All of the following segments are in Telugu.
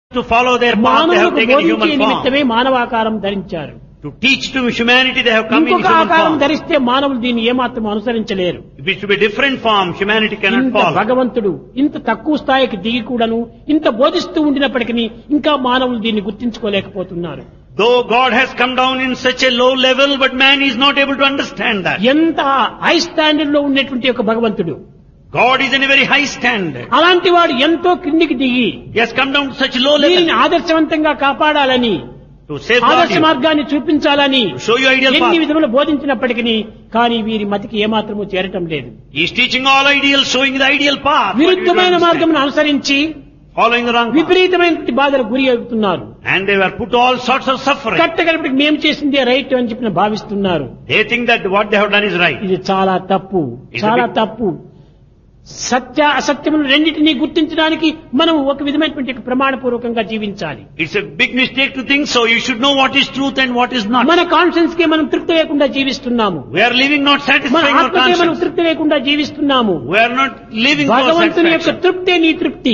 to follow their path, they have మానవులకు taken బోధించే human form. నిమిత్తమే మానవాకారం ధరించారు. To teach to humanity, they have come in ఇంకొక human ఆకారం form. ధరిస్తే మానవులు దీన్ని ఏమాత్రం అనుసరించలేరు. If it should be different form, humanity cannot ఇంత follow. భగవంతుడు ఇంత తక్కువ స్థాయికి దిగి కూడాను ఇంత బోధిస్తూ ఉండినప్పటికీ ఇంకా మానవులు దీన్ని గుర్తించుకోలేకపోతున్నారు. Though God has come down in such a low level, but man is not able to understand that. ఎంత హై స్టాండర్డ్ లో ఉన్నటువంటి ఒక భగవంతుడు, God is in a very high standard. అలాంటి వాడు ఎంతో కిందికి దిగి He has come down to such a low level దీనిని ఆదర్శవంతంగా కాపాడాలని, to safeguard ఆదర్శ you, మార్గాన్ని చూపించాలని to show you ideal ఎన్ని path. విధములు బోధించినప్పటికీ కానీ వీరి మతికి ఏమాత్రము చేరటం లేదు. He is teaching all ideals, showing the ideal path. but we don't విరుద్ధమైన understand. మార్గమును అనుసరించి Following the wrong path. విపరీతమైనటువంటి బాధలకు గురి అవుతున్నారు. And they were put to all sorts of suffering. కట్టగలిపి మేము చేసిందే రైట్ అని చెప్పిన భావిస్తున్నారు. They think that what they have done is right. ఇది చాలా తప్పు, It's చాలా a big- తప్పు. సత్య అసత్యములు రెండింటినీ గుర్తించడానికి మనం ఒక విధమైనటువంటి ప్రమాణపూర్వకంగా జీవించాలి. It's a big mistake to think so. You should know what is truth and what is not. మన కాన్షియన్స్ కే మనం తృప్తి లేకుండా జీవిస్తున్నాము. We are living not మన satisfying our ఆత్మకే మనం conscience. తృప్తి లేకుండా జీవిస్తున్నాము. We are not living for భగవంతుని యొక్క satisfaction. తృప్తే నీ తృప్తి.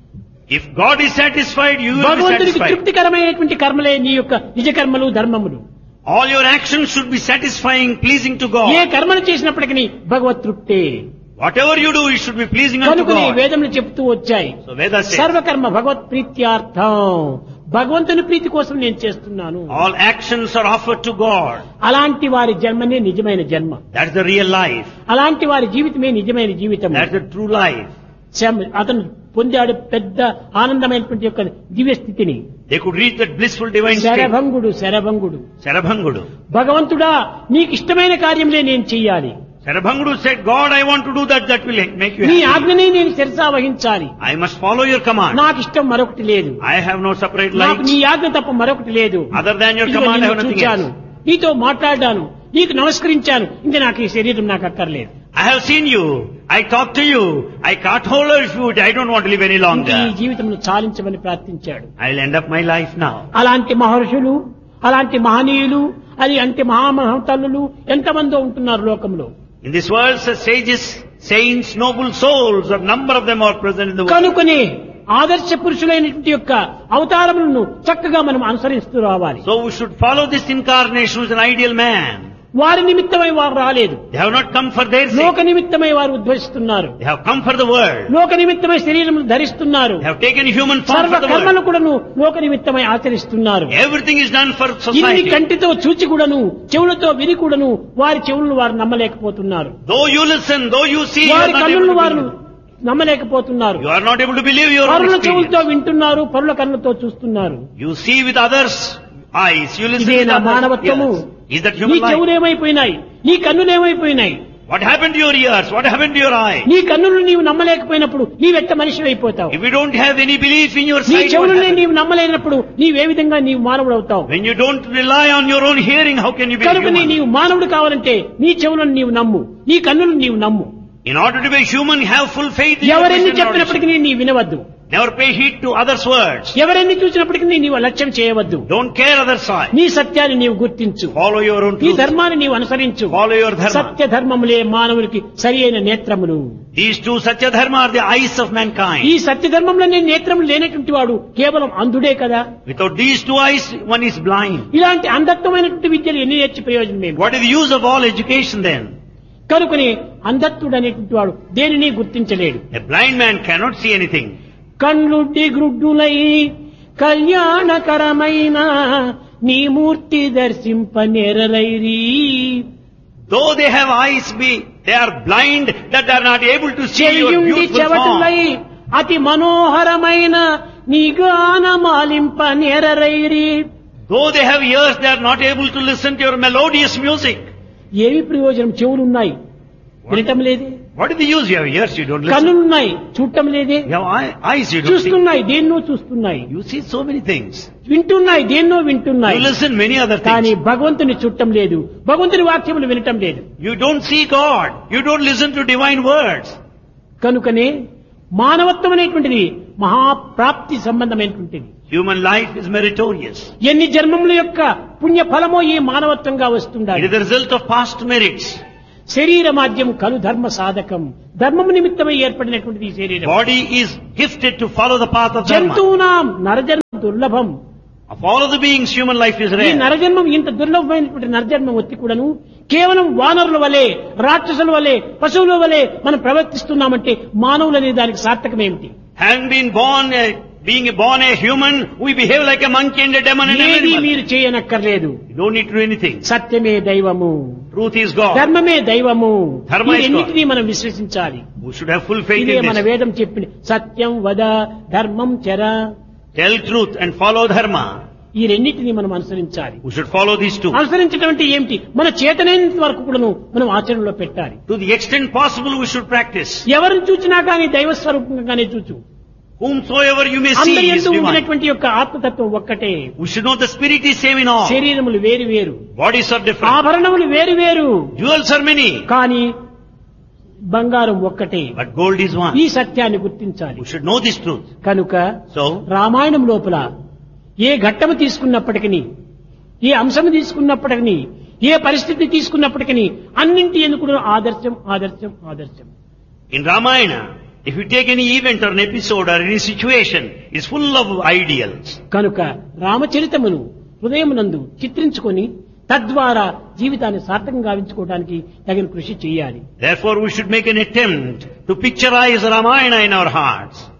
If God is satisfied, you will be భగవంతునికి satisfied. తృప్తికరమైనటువంటి కర్మలే నీ యొక్క నిజ కర్మలు ధర్మములు. All your actions should be satisfying, pleasing to A God. కర్మను చేసినప్పటికీ భగవత్ తృప్తే. Whatever you do, it should be pleasing unto కనుకనే God. వేదములు చెప్తూ వచ్చాయి, So Vedas says, సర్వకర్మ భగవత్ ప్రీత్యార్థం, భగవంతుని ప్రీతి కోసం నేను చేస్తున్నాను. all actions are offered to God. అలాంటి వారి జన్మనే నిజమైన జన్మ, That's the real life. అలాంటి వారి జీవితమే నిజమైన జీవితం. That's the true life. అతను పొందాడు పెద్ద ఆనందమైనటువంటి యొక్క దివ్య స్థితిని. They could reach that blissful divine state. శరభంగుడు శరభంగుడు, Sarabhangudu. భగవంతుడా నీకు ఇష్టమైన కార్యములే నేను చెయ్యాలి, Sarabhangudu said, God, I want to do that. That will make you నీ happy. ఆజ్ఞనే నేను శిరసా వహించాలి, I must follow your command. నాకు ఇష్టం మరొకటి లేదు, I have no separate నాకు life. నీ ఆజ్ఞ తప్ప మరొకటి లేదు. Other than your ఇదిగో command, I నిన్ను have nothing చూచాను, else. నీతో మాట్లాడాను, నీకు నమస్కరించాను, ఇంకా నాకు ఈ శరీరం నాకు అక్కర్లేదు. I have seen you. I talked to you. I caught hold of you. I don't want to live any ఇంకా ఈ longer. జీవితంలో చాలించమని ప్రార్థించాడు. I'll end up my life now. అలాంటి మహర్షులు, అలాంటి మహనీయులు, అది అంటే మహామహతల్లులు ఎంతమందో ఉంటున్నారు లోకంలో. In this world, such sages, saints, noble souls, a number of them are present in the world. కనుకనే ఆదర్శ పురుషులైనటువంటి యొక్క అవతారములను చక్కగా మనం అనుసరిస్తూ రావాలి. So we should follow this incarnation who is an ideal man. వారి నిమిత్తమై వారు రాలేదు, They have not come for their లోక sake. నిమిత్తమై వారు ఉద్భవిస్తున్నారు, They have come for the world. లోక నిమిత్తమై శరీరం ధరిస్తున్నారు, They have taken human form సర్వ for the కర్మలు world. కూడాను లోక నిమిత్తమై ఆచరిస్తున్నారు. Everything is done for ఇన్ని society. కంటితో చూచి కూడాను చెవులతో విని కూడాను వారి చెవులను వారు నమ్మలేకపోతున్నారు, Though you listen, though you see, you are వారి not able కన్నులను to వారు believe. నమ్మలేకపోతున్నారు. You are not able to believe your own పరుల చెవులతో experience. వింటున్నారు, పరుల కన్నులతో చూస్తున్నారు. You see with others' eyes. You listen ఇదే with నా others' మానవత్వము. ears. Is that నీ human life? చెవులేమైపోయినాయి, నీ కన్నులేమైపోయినాయి, What happened to your ears? What happened to your eye? నీ కన్నులు నీవు నమ్మలేకపోయినప్పుడు నీవెట్ట మనిషి అయిపోతావు. If you don't have any belief in your నీ sight, what చెవులని happens? నీవు నమ్మలేనప్పుడు నీవే విధంగా నీవు మానవుడు అవుతావు. When you don't rely on your own hearing, how can you be కనుక human? నీవు మానవుడు కావాలంటే నీ చెవులను నీవు నమ్ము, నీ కన్నులను నీవు నమ్ము. In order to be human, have full faith in your ఎవరెన్ని vision and చెప్పినప్పటికీ audition. నీ వినవద్దు, Never pay heed to others' words. ఎవరెన్ని చూసినప్పటికీ నీవు లక్ష్యం చేయవద్దు. Don't care others' side. నీ సత్యాన్ని నీవు గుర్తించు, Follow your own నీ truth. ధర్మాన్ని నీవు అనుసరించు. Follow your dharma. సత్య ధర్మములే మానవునికి సరి అయిన నేత్రములు. These two Satya Dharma are the eyes of ఈ mankind. సత్య ధర్మంలోనే నేత్రములు లేనటువంటి వాడు కేవలం అంధుడే కదా. Without these two eyes, one is blind. ఇలాంటి అంధత్వమైనటువంటి విద్యలు ఎన్ని నేర్చి ప్రయోజనం ఏమి? What is the use of all education then? కనుకనే అంధత్వుడు అనేటువంటి వాడు దేనిని గుర్తించలేడు. A blind man cannot see anything. కళ్ళుడ్డి గ్రుడ్డులై కళ్యాణకరమైన నీ మూర్తి దర్శింపనేరరైరి. Though they have eyes, they are blind that they are not able to see your చెయ్యుండి beautiful చెవటులై form. అతి మనోహరమైన నీ గానమాలింపనేరరైరి. Though they have ears, they are not able to listen to your melodious music. ఏమి ప్రయోజనం? చెవులున్నాయి, వినటం లేదే. What is the use? You have ears, you don't listen. కన్నులున్నాయి, చూడటం లేదే. You have eyes, you don't see. చూస్తున్నాయి, దేన్నో చూస్తున్నాయి. You see so many things. వింటున్నాయి, దేన్నో వింటున్నాయి. You listen many other కానీ things. భగవంతుని చుట్టం లేదు, భగవంతుని వాక్యములు వినటం లేదు. You don't see God. You don't listen to divine words. కనుకనే మానవత్వం అనేటువంటిది మహాప్రాప్తి సంబంధమైనటువంటిది. Human life is meritorious. ఎన్ని జన్మముల యొక్క పుణ్య ఫలమో ఈ మానవత్వంగా It వస్తుండాలి. is the result of past merits. శరీర మాధ్యం కలు ధర్మ సాధకం, ధర్మము నిమిత్తమై ఏర్పడినటువంటిది ఈ శరీరం. Body is gifted to follow the path of dharma. జంతువునాం నరజన్మ దుర్లభం. Of all of the beings, human life is ఈ rare. నరజన్మం ఇంత దుర్లభమైనటువంటి నరజన్మం వచ్చి కూడాను కేవలం వానరుల వలె, రాక్షసుల వలె, పశువుల వలె మనం ప్రవర్తిస్తున్నామంటే మానవులనే దానికి సార్థకమేమిటి? Having been being born a human, we behave like a monkey and a demon and an ఏది animal. మీరు చేయనక్కర్లేదు. You don't need to do anything. సత్యమే దైవము, Truth is God. ధర్మమే దైవము. ధర్మ is God. ఇవన్నిటినీ మనం విశ్వసించాలి. We should have full faith ఇదే in మన this. వేదం చెప్పింది. సత్యం వద, ధర్మం చర. Tell truth and follow dharma. ఈ రెండింటినీ మనం అనుసరించాలి. We should follow these two. అనుసరించడం అంటే ఏమిటి? మన చేతనైనంత వరకు కూడాను మనం ఆచరణలో పెట్టాలి. To the extent possible, we should practice. ఎవరిని చూచినా కానీ దైవ స్వరూపంగానే చూచు. Whomsoever you may see అందరి is యందు divine. ఉండినటువంటి యొక్క ఆత్మతత్వం ఒక్కటే. We should know the spirit is same in all. శరీరములు వేరు వేరు, Bodies are different. ఆభరణములు వేరు వేరు, Jewels are many. కానీ బంగారం ఒక్కటే. But gold is one. ఈ సత్యాన్ని గుర్తించాలి. We should know this truth. కనుక So, రామాయణం లోపల ఏ ఘట్టము తీసుకున్నప్పటికీ, ఏ అంశము తీసుకున్నప్పటికీ, ఏ పరిస్థితి తీసుకున్నప్పటికీ అన్నింటి ఎందుకు ఆదర్శం ఆదర్శం ఆదర్శం. in Ramayana, if you take any event or an episode or any situation, it's full of ideals. కనుక రామచరితమును హృదయమునందు చిత్రించుకొని తద్వారా జీవితాన్ని సార్థకంగా గావించుకోవడానికి తగిన కృషి చేయాలి. Therefore, we should make an attempt to picturize Ramayana in our hearts.